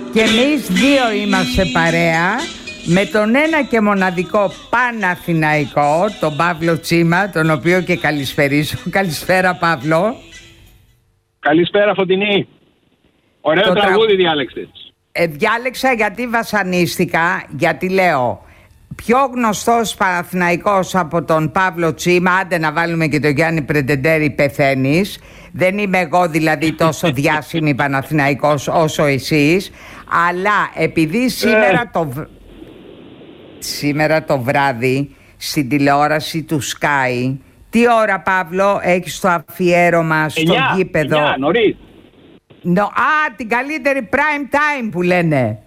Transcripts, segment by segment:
Και εμείς δύο είμαστε παρέα με τον ένα και μοναδικό Παναθηναϊκό, τον Παύλο Τσίμα, τον οποίο και καλησπερίζω. Καλησπέρα, Παύλο. Καλησπέρα, Φωτεινή. Ωραίο τραγούδι διάλεξες. Διάλεξα γιατί βασανίστηκα, γιατί λέω πιο γνωστός Παναθηναϊκός από τον Παύλο Τσίμα, άντε να βάλουμε και τον Γιάννη Πρεντεντέρη, πεθαίνεις. Δεν είμαι εγώ δηλαδή τόσο διάσημη Παναθηναϊκός όσο εσείς, αλλά επειδή σήμερα το βράδυ στην τηλεόραση του Sky, τι ώρα, Παύλο, έχεις το αφιέρωμα στο γήπεδο? 9, νωρίς. Την καλύτερη prime time που λένε.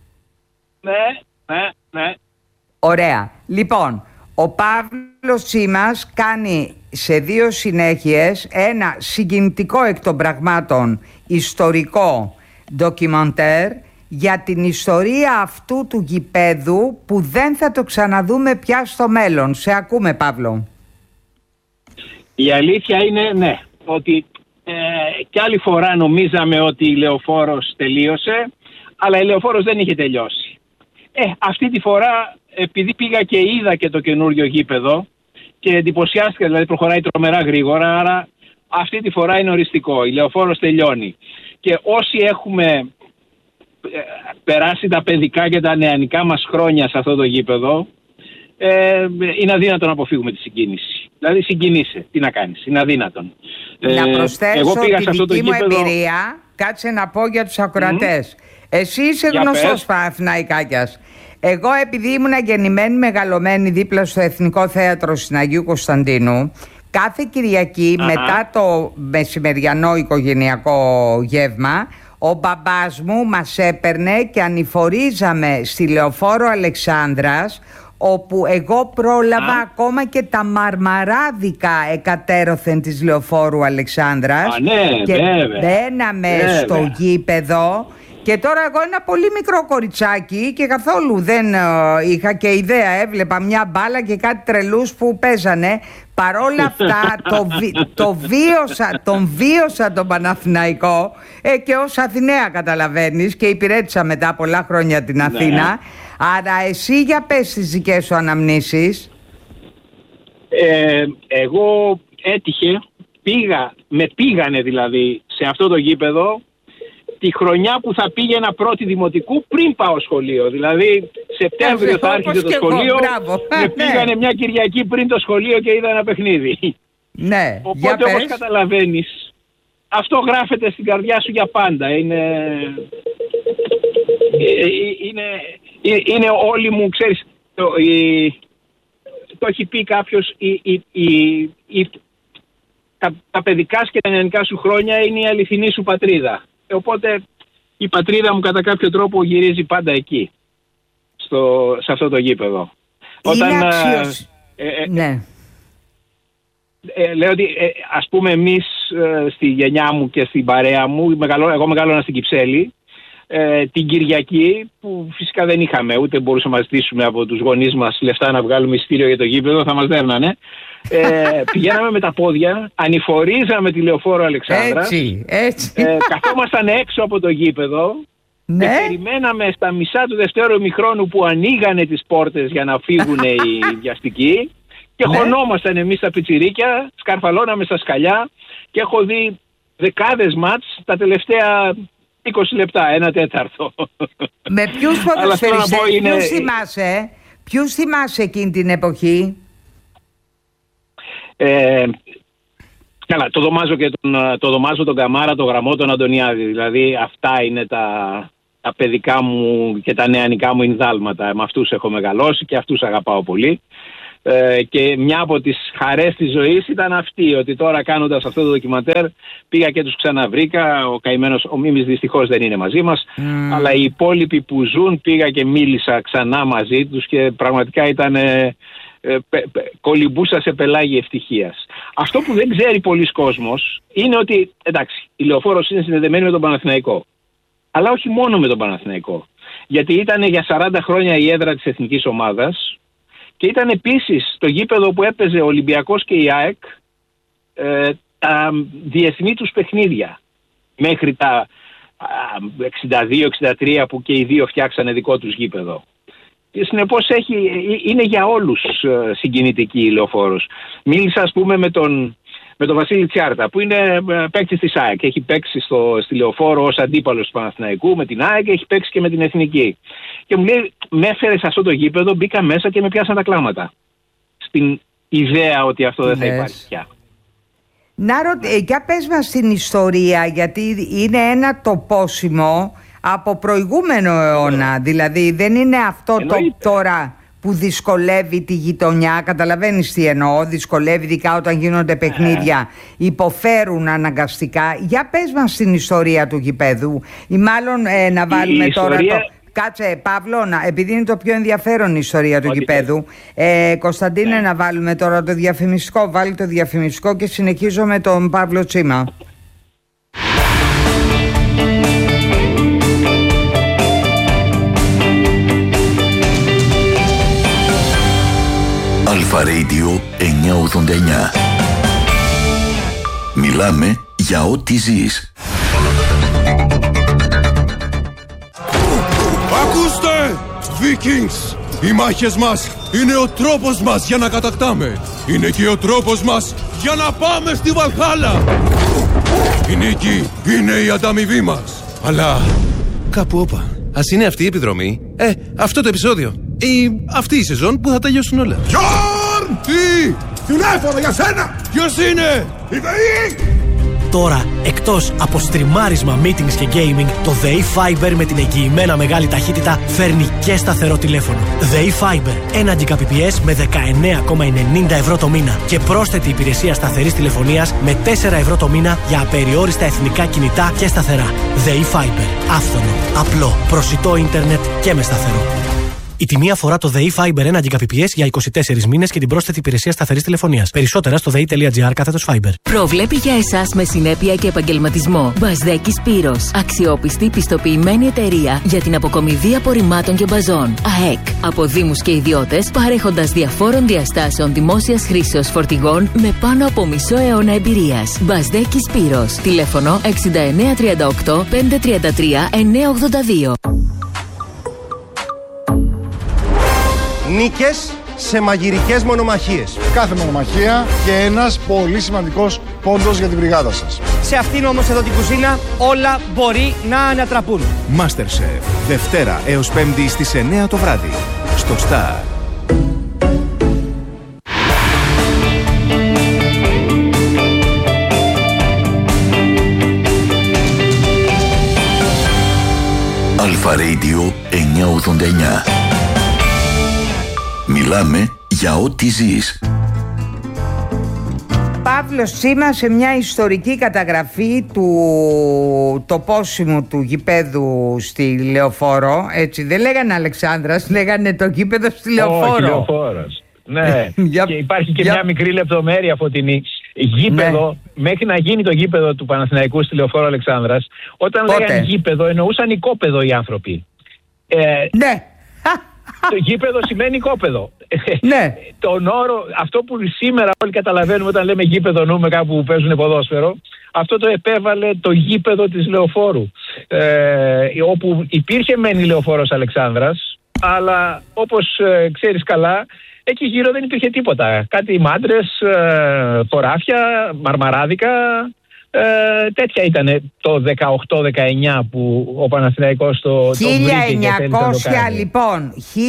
Ναι. Ωραία. Λοιπόν, ο Παύλος Τσίμας κάνει σε 2 συνέχειες ένα συγκινητικό εκ των πραγμάτων ιστορικό ντοκιμαντέρ για την ιστορία αυτού του γηπέδου που δεν θα το ξαναδούμε πια στο μέλλον. Σε ακούμε, Παύλο. Η αλήθεια είναι, ότι κι άλλη φορά νομίζαμε ότι η Λεωφόρος τελείωσε, αλλά η Λεωφόρος δεν είχε τελειώσει. Αυτή τη φορά, επειδή πήγα και είδα και το καινούριο γήπεδο και εντυπωσιάστηκα, δηλαδή προχωράει τρομερά γρήγορα, άρα αυτή τη φορά είναι οριστικό. Η Λεωφόρος τελειώνει. Και όσοι έχουμε περάσει τα παιδικά και τα νεανικά μας χρόνια σε αυτό το γήπεδο, είναι αδύνατο να αποφύγουμε τη συγκίνηση. Δηλαδή συγκινείσαι, τι να κάνεις, είναι αδύνατον. Να προσθέσω εγώ πήγα τη σε αυτό δική το μου γήπεδο... εμπειρία, κάτσε να πω για τους ακροατές. Εσύ είσαι γνωστός Παναθηναϊκάκιας. Εγώ, επειδή ήμουν γεννημένη, μεγαλωμένη δίπλα στο Εθνικό Θέατρο στην Αγίου Κωνσταντίνου, κάθε Κυριακή μετά το μεσημεριανό οικογενειακό γεύμα, ο μπαμπάς μου μας έπαιρνε και ανηφορίζαμε στη Λεωφόρο Αλεξάνδρας, όπου εγώ πρόλαβα ακόμα και τα μαρμαράδικα εκατέρωθεν της Λεωφόρου Αλεξάνδρας και μπαίναμε στο γήπεδο. Και τώρα εγώ ένα πολύ μικρό κοριτσάκι και καθόλου δεν είχα και ιδέα, έβλεπα μια μπάλα και κάτι τρελούς που παίζανε. Παρόλα αυτά τον βίωσα τον Παναθηναϊκό και ως Αθηναία, καταλαβαίνεις, και υπηρέτησα μετά πολλά χρόνια την Αθήνα. Άρα εσύ για πες τις δικές σου αναμνήσεις. Εγώ έτυχε, με πήγανε δηλαδή σε αυτό το γήπεδο τη χρονιά που θα πήγαινα πρώτη δημοτικού πριν πάω σχολείο. Δηλαδή Σεπτέμβριο θα άρχισε το σχολείο. Με πήγανε μια Κυριακή πριν το σχολείο και είδα ένα παιχνίδι. Ναι, οπότε όπως καταλαβαίνεις, αυτό γράφεται στην καρδιά σου για πάντα. Είναι όλοι μου, ξέρεις, το έχει πει κάποιος, τα παιδικά και τα νεανικά σου χρόνια είναι η αληθινή σου πατρίδα. Οπότε η πατρίδα μου κατά κάποιο τρόπο γυρίζει πάντα εκεί, σε αυτό το γήπεδο. Είναι αξίος. Ναι. Λέω ότι ας πούμε εμείς στη γενιά μου και στην παρέα μου, εγώ μεγάλωνα στην Κυψέλη, την Κυριακή που φυσικά δεν είχαμε, ούτε μπορούσαμε να ζητήσουμε από τους γονείς μας λεφτά να βγάλουμε εισιτήριο για το γήπεδο, θα μας δέρνανε. Πηγαίναμε με τα πόδια, ανηφορίζαμε τη Λεωφόρο Αλεξάνδρας, έτσι. Καθόμασταν έξω από το γήπεδο, ναι. Και περιμέναμε στα μισά του δεύτερου ημιχρόνου που ανοίγανε τις πόρτες για να φύγουν οι βιαστικοί και χωνόμασταν εμείς τα πιτσιρίκια, σκαρφαλώναμε στα σκαλιά και έχω δει δεκάδες μάτς τα τελευταία 20 λεπτά, 1/4. Με ποιους ποδοσφαιριστές, ποιους θυμάσαι εκείνη την εποχή? Καλά, το Δωμάζο, τον Καμάρα, τον Γραμμό, τον Αντωνιάδη. Δηλαδή αυτά είναι τα παιδικά μου και τα νεανικά μου ενδάλματα. Με αυτούς έχω μεγαλώσει και αυτούς αγαπάω πολύ. Και μια από τις χαρές της ζωής ήταν αυτή, ότι τώρα κάνοντας αυτό το ντοκιμαντέρ πήγα και τους ξαναβρήκα. Ο καημένος ο Μίμης δυστυχώς δεν είναι μαζί μας, αλλά οι υπόλοιποι που ζουν πήγα και μίλησα ξανά μαζί τους και πραγματικά ήταν... κολυμπούσα σε πελάγι ευτυχίας. Αυτό που δεν ξέρει πολλοί κόσμος είναι ότι, εντάξει, η Λεωφόρος είναι συνδεδεμένη με τον Παναθηναϊκό. Αλλά όχι μόνο με τον Παναθηναϊκό. Γιατί ήταν για 40 χρόνια η έδρα της εθνικής ομάδας και ήταν επίσης το γήπεδο που έπαιζε ο Ολυμπιακός και η ΑΕΚ τα διεθνή τους παιχνίδια. Μέχρι 62-63 που και οι δύο φτιάξανε δικό τους γήπεδο. Συνεπώς είναι για όλους συγκινητική η Λεωφόρος. Μίλησα ας πούμε με τον Βασίλη Τσιάρτα που είναι παίκτης της ΑΕΚ. Έχει παίξει στη Λεωφόρο ως αντίπαλος του Παναθηναϊκού με την ΑΕΚ, έχει παίξει και με την Εθνική. Και μου λέει, με έφερε σε αυτό το γήπεδο, μπήκα μέσα και με πιάσαν τα κλάματα. Στην ιδέα ότι αυτό δεν θα υπάρχει πια. Για πες μας την ιστορία, γιατί είναι ένα τοπόσιμο από προηγούμενο αιώνα. Δηλαδή δεν είναι αυτό τώρα που δυσκολεύει τη γειτονιά. Καταλαβαίνεις τι εννοώ? Δυσκολεύει ειδικά όταν γίνονται παιχνίδια, υποφέρουν αναγκαστικά. Για πες μας την ιστορία του γηπέδου, ή μάλλον να βάλουμε τώρα Κάτσε Παύλο, επειδή είναι το πιο ενδιαφέρον η ιστορία του γηπέδου. Κωνσταντίνε, να βάλουμε τώρα το διαφημιστικό. Βάλει το διαφημιστικό και συνεχίζω με τον Παύλο Τσίμα. Αλφα Radio 989. Μιλάμε για ό,τι ζεις. Ακούστε! Vikings! Οι μάχες μας είναι ο τρόπος μας για να κατακτάμε. Είναι και ο τρόπος μας για να πάμε στη Βαλχάλα. Η νίκη είναι η ανταμοιβή μας. Αλλά κάπου όπα. Ας είναι αυτή η επιδρομή, αυτό το επεισόδιο ή αυτή η σεζόν που θα τελειώσουν όλα. Γιόρν! Τι! Τηλέφωνο για σένα! Ποιος είναι? Η ΔΕΗ! Τώρα, εκτός από στριμάρισμα, meetings και gaming, το ΔΕΗ Fiber με την εγγυημένα μεγάλη ταχύτητα φέρνει και σταθερό τηλέφωνο. ΔΕΗ Fiber, 1 Gbps με 19,90 ευρώ το μήνα και πρόσθετη υπηρεσία σταθερής τηλεφωνίας με 4 ευρώ το μήνα για απεριόριστα εθνικά κινητά και σταθερά. ΔΕΗ Fiber, άφθονο, απλό, προσιτό ίντερνετ και με σταθερό. Η τιμή αφορά το ΔΕΗ Fiber 1 Gbps για 24 μήνες και την πρόσθετη υπηρεσία σταθερής τηλεφωνίας. Περισσότερα στο dei.gr/Fiber. Προβλέπει για εσάς με συνέπεια και επαγγελματισμό. Μπαζδέκη Σπύρος. Αξιόπιστη πιστοποιημένη εταιρεία για την αποκομιδή απορριμμάτων και μπαζών. ΑΕΚ. Από δήμους και ιδιώτες, παρέχοντας διαφόρων διαστάσεων δημόσιας χρήσεως φορτηγών με πάνω από μισό αιώνα εμπειρίας. Μπαζδέκη Σπύρος. Τηλέφωνο 6938 533 982. Νίκες σε μαγειρικές μονομαχίες. Κάθε μονομαχία και ένας πολύ σημαντικός πόντος για την μπριγάδα σας. Σε αυτήν όμως εδώ την κουζίνα όλα μπορεί να ανατραπούν. MasterChef. Δευτέρα έως Πέμπτη στις 9 το βράδυ. Στο Star. Αλφα Radio 989. Μιλάμε για ό,τι ζεις. Παύλος Τσίμα σε μια ιστορική καταγραφή του τοπόσιμου του γηπέδου στη Λεωφόρο. Έτσι δεν λέγανε Αλεξάνδρας, λέγανε το γήπεδο στη Λεωφόρο. Όχι, Λεωφόρος. Ναι, και υπάρχει και μια μικρή λεπτομέρεια, Φωτεινή. Γήπεδο, μέχρι να γίνει το γήπεδο του Παναθηναϊκού στη Λεωφόρο Αλεξάνδρας, όταν λέγανε γήπεδο εννοούσαν οικόπεδο οι άνθρωποι. Ναι. Το γήπεδο σημαίνει οικόπεδο. Ναι. Τον όρο, αυτό που σήμερα όλοι καταλαβαίνουμε όταν λέμε γήπεδο, νούμε κάπου που παίζουν ποδόσφαιρο, αυτό το επέβαλε το γήπεδο της Λεωφόρου. Όπου υπήρχε μεν η Λεωφόρος Αλεξάνδρας, αλλά όπως ξέρεις καλά, εκεί γύρω δεν υπήρχε τίποτα. Κάτι μάντρες, χωράφια, μαρμαράδικα. Τέτοια ήταν το 18-19 που ο Παναθηναϊκός το βρήκε. 1900 λοιπόν,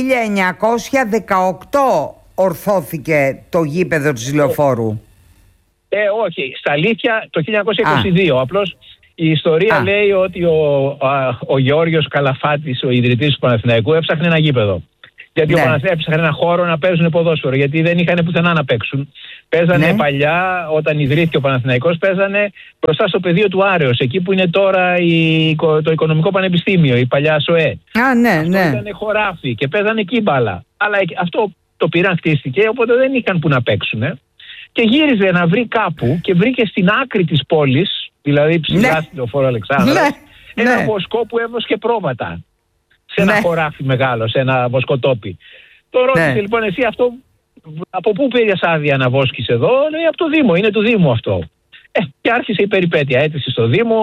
1918 ορθώθηκε το γήπεδο της Λεωφόρου. Όχι, στα αλήθεια το 1922. Απλώς η ιστορία λέει ότι ο Γεώργιος Καλαφάτης, ο ιδρυτής του Παναθηναϊκού, έψαχνε ένα γήπεδο. Γιατί ο Παναθηναϊκός έψαχνε ένα χώρο να παίζουν ποδόσφαιρο, γιατί δεν είχαν πουθενά να παίξουν. Παίζανε παλιά, όταν ιδρύθηκε ο Παναθηναϊκός, παίζανε μπροστά στο πεδίο του Άρεως, εκεί που είναι τώρα το Οικονομικό Πανεπιστήμιο, η παλιά ΣΟΕ. Αυτό ήταν χωράφι και παίζανε εκεί μπάλα. Αλλά αυτό το πήραν, χτίστηκε, οπότε δεν είχαν που να παίξουν. Και γύριζε να βρει κάπου και βρήκε στην άκρη της πόλης, δηλαδή ψηλά στη Λεωφόρο Αλεξάνδρας, ένα βοσκό που έβοσκε πρόβατα. Σε ένα χωράφι μεγάλο, σε ένα βοσκοτόπι. Το ρώτησε λοιπόν, εσύ αυτό από πού πήρες άδεια να βόσκεις εδώ? Λέει από το Δήμο, είναι του Δήμου αυτό. Και άρχισε η περιπέτεια. Αίτηση στο Δήμο,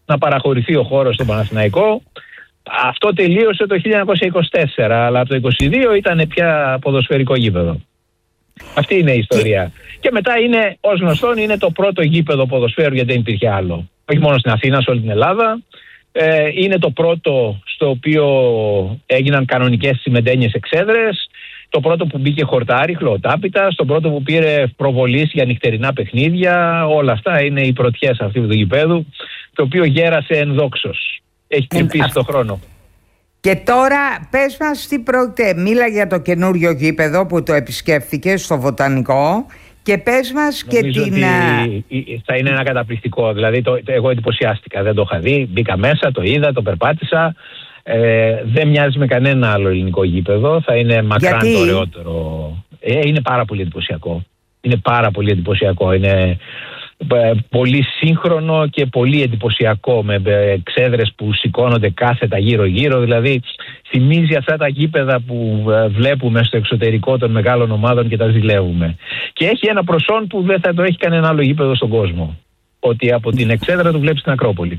να παραχωρηθεί ο χώρος στον Παναθηναϊκό. Αυτό τελείωσε το 1924, αλλά από το 1922 ήταν πια ποδοσφαιρικό γήπεδο. Αυτή είναι η ιστορία. Και μετά είναι, ως γνωστόν, είναι το πρώτο γήπεδο ποδοσφαίρου, γιατί δεν υπήρχε άλλο. Όχι μόνο στην Αθήνα, σε όλη την Ελλάδα. Είναι το πρώτο στο οποίο έγιναν κανονικές συμμετένιες εξέδρες. Το πρώτο που μπήκε χορτάρι, χλωοτάπητας. Το πρώτο που πήρε προβολής για νυχτερινά παιχνίδια. Όλα αυτά είναι οι πρωτιές αυτού του γηπέδου, το οποίο γέρασε ενδόξως. Έχει τρυπήσει το χρόνο. Και τώρα πες μας τι πρόκειται. Μίλα για το καινούριο γήπεδο που το επισκέφθηκε στο Βοτανικό και πες μας και νομίζω την... ότι θα είναι ένα καταπληκτικό. Δηλαδή εγώ εντυπωσιάστηκα, δεν το είχα δει. Μπήκα μέσα, το είδα, το περπάτησα. Δεν μοιάζει με κανένα άλλο ελληνικό γήπεδο. Θα είναι μακράν το ωραιότερο. Είναι πάρα πολύ εντυπωσιακό. Είναι πάρα πολύ εντυπωσιακό. Είναι πολύ σύγχρονο και πολύ εντυπωσιακό, με εξέδρες που σηκώνονται κάθετα γύρω-γύρω. Δηλαδή θυμίζει αυτά τα γήπεδα που βλέπουμε στο εξωτερικό των μεγάλων ομάδων και τα ζηλεύουμε. Και έχει ένα προσόν που δεν θα το έχει κανένα άλλο γήπεδο στον κόσμο. Ότι από την εξέδρα του βλέπεις την Ακρόπολη.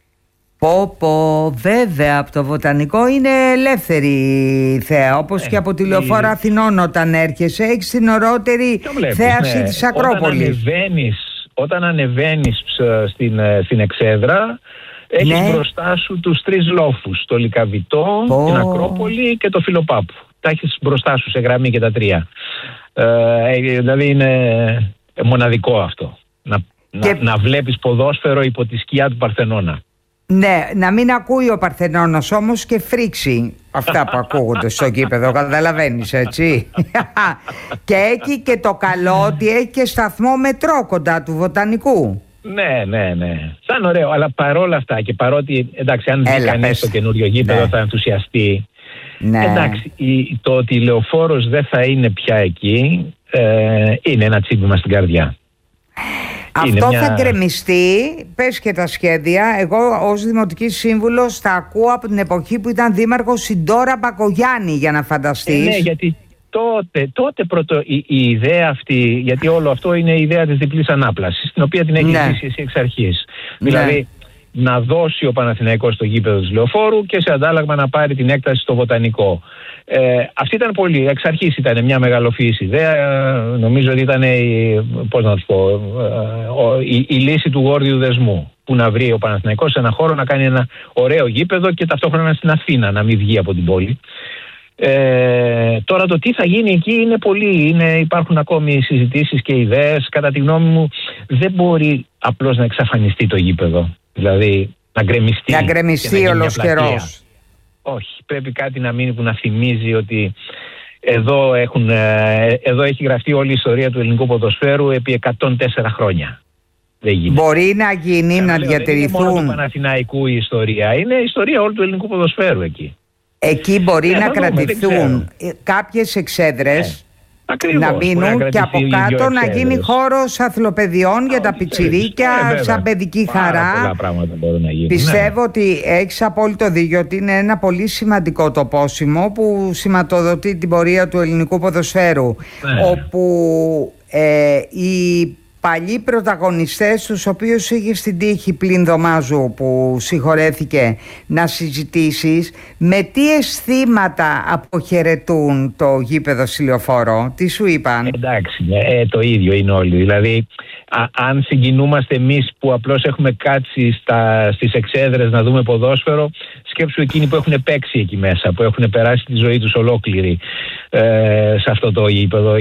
Βέβαια, από το Βοτανικό είναι ελεύθερη θέα, όπως και από τη Λεωφόρο Αθηνών όταν έρχεσαι, έχεις την ωραιότερη θέαση της Ακρόπολης. Όταν ανεβαίνεις στην εξέδρα, έχεις μπροστά σου τους 3 λόφους, το Λυκαβητό, την Ακρόπολη και το Φιλοπάπου. Τα έχεις μπροστά σου σε γραμμή και τα 3. Δηλαδή είναι μοναδικό αυτό, να βλέπεις ποδόσφαιρο υπό τη σκιά του Παρθενώνα. Ναι, να μην ακούει ο Παρθενώνας όμως και φρίξει αυτά που ακούγονται στο γήπεδο, καταλαβαίνεις, έτσι. Και έχει και το καλό ότι έχει και σταθμό μετρό κοντά του Βοτανικού. Ναι. Θα είναι ωραίο, αλλά παρόλα αυτά και παρότι, εντάξει, αν δει κανείς το καινούριο γήπεδο θα ενθουσιαστεί. Ναι. Εντάξει, το ότι η Λεωφόρος δεν θα είναι πια εκεί είναι ένα τσίπημα στην καρδιά. Αυτό θα γκρεμιστεί, πες και τα σχέδια. Εγώ ως Δημοτική Σύμβουλος τα ακούω από την εποχή που ήταν δήμαρχος η Ντόρα Μπακογιάννη, για να φανταστείς. Ναι, γιατί τότε πρώτο η ιδέα αυτή, γιατί όλο αυτό είναι η ιδέα της διπλής ανάπλασης, την οποία την έχει ζήσει εσύ εξ αρχής. Δηλαδή να δώσει ο Παναθηναϊκός στο γήπεδο της Λεωφόρου και σε αντάλλαγμα να πάρει την έκταση στο Βοτανικό. Αυτή ήταν πολύ, εξ αρχής ήταν μια μεγαλοφυής ιδέα. Νομίζω ότι ήταν η λύση του γόρδιου δεσμού, που να βρει ο Παναθηναϊκός σε ένα χώρο να κάνει ένα ωραίο γήπεδο και ταυτόχρονα στην Αθήνα, να μην βγει από την πόλη. Τώρα το τι θα γίνει εκεί είναι πολύ, υπάρχουν ακόμη συζητήσεις και ιδέες. Κατά τη γνώμη μου δεν μπορεί απλώς να εξαφανιστεί το γήπεδο, δηλαδή να γκρεμιστεί. Να γκρεμιστεί ολοσχερός. Όχι, πρέπει κάτι να μείνει που να θυμίζει ότι εδώ έχει γραφτεί όλη η ιστορία του ελληνικού ποδοσφαίρου επί 104 χρόνια. Δεν γίνεται. Μπορεί να γίνει, να διατηρηθούν. Δεν είναι μόνο του Παναθηναϊκού η ιστορία, είναι η ιστορία όλου του ελληνικού ποδοσφαίρου εκεί. Εκεί μπορεί να κρατηθούν κάποιες εξέδρες, να μείνουν και από κάτω να γίνει χώρος αθλοπαιδιών για τα πιτσιρίκια, σαν παιδική χαρά. Πολλά πράγματα μπορούν να γίνουν. Πιστεύω ότι έχεις απόλυτο δίκιο, ότι είναι ένα πολύ σημαντικό τοπόσιμο που σηματοδοτεί την πορεία του ελληνικού ποδοσφαίρου, όπου οι παλιοί πρωταγωνιστές, τους οποίους είχε στην τύχη πλην Δωμάζου που συγχωρέθηκε να συζητήσεις, με τι αισθήματα αποχαιρετούν το γήπεδο στη Λεωφόρο, τι σου είπαν? Εντάξει, το ίδιο είναι όλοι. Δηλαδή αν συγκινούμαστε εμείς που απλώς έχουμε κάτσει στις εξέδρες να δούμε ποδόσφαιρο, σκέψου εκείνοι που έχουν παίξει εκεί μέσα, που έχουν περάσει τη ζωή τους ολόκληρη σε αυτό το γήπεδο.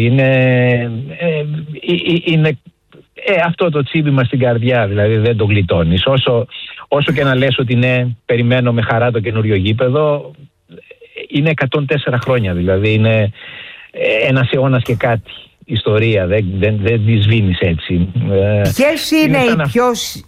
Είναι αυτό το τσίπημα στην καρδιά, δηλαδή δεν το γλιτώνεις. Όσο και να λες ότι ναι, περιμένω με χαρά το καινούριο γήπεδο, είναι 104 χρόνια, δηλαδή είναι ένας αιώνας και κάτι ιστορία, δεν τη σβήνεις έτσι. Ποιες είναι οι πιο